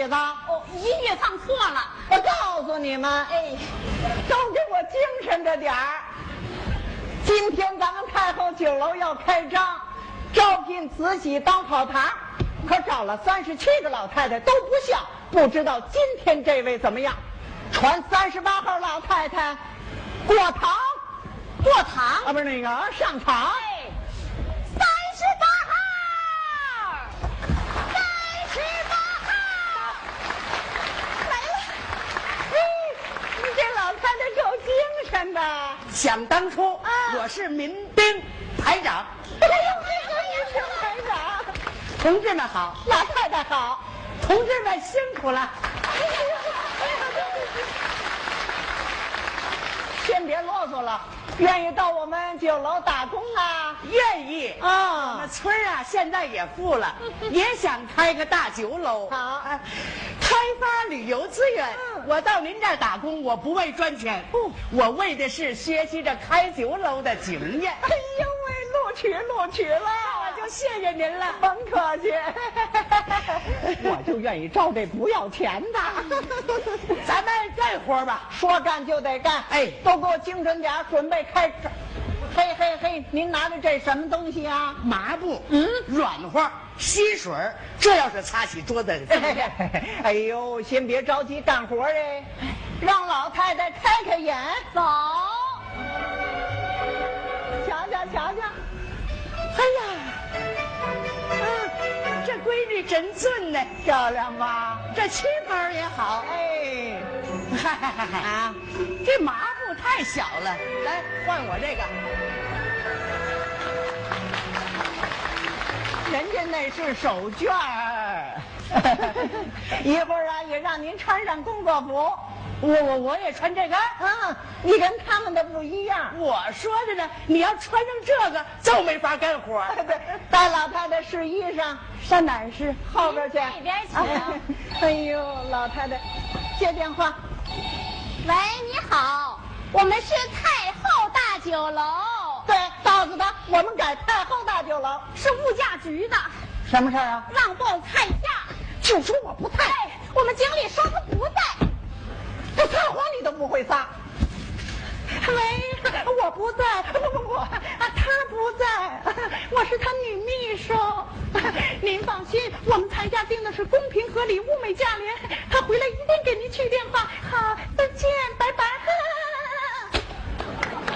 子？ 哦，音乐放错了。 我告诉你们， 哎， 都给我精神着点儿。今天咱们太后酒楼要开张，招聘慈禧当跑堂，可找了37个老太太都不像，不知道今天这位怎么样？传38号老太太过堂， 过堂啊，不是那个上场。 哎，38号来了。 你这老太太够精神的。 想当初，我是民兵排长。 哎呦，民兵排长， 同志们好， 老太太好。 同志们辛苦了。 先别啰嗦了，愿意到我们酒楼打工啊？ 愿意啊我们村啊，现在也富了，也想开个大酒楼。 好开发旅游资源。我到您这儿打工，我不为赚钱，我为的是学习着开酒楼的经验。 哎呦喂，录取了， 我就谢谢您了。 甭客气，我就愿意招这不要钱的。 咱们干活吧， 说干就得干， 哎都给我精神点，准备开张。嘿嘿嘿，您拿着这什么东西啊？ 麻布，软和，吸水，这要是擦洗桌子。 哎呦，先别着急干活哎，让老太太开开眼， 走， 瞧瞧瞧瞧。 哎呀，这闺女真俊呢， 漂亮吧？ 这旗袍也好。 哎， 啊，这麻布太小了，来换我这个。 人家那是手绢儿，一会儿啊也让您穿上工作服。 我也穿这个。 你跟他们的不一样。 我说着呢，你要穿上这个就没法干活。 对，带老太太试衣裳，上哪儿试？后边去。 那边请。 哎呦，老太太，接电话。 喂，你好，我们是太后大酒楼， 对，告诉他我们改太后大酒楼。 是物价局的， 什么事儿啊？ 让报菜价。 就说我不在， 我们经理说他不在。 这撒谎你都不会撒。喂，我不在，不，他不在，我是他女秘书。您放心，我们菜价定的是公平合理、物美价廉，他回来一定给您去电话。好，再见，拜拜。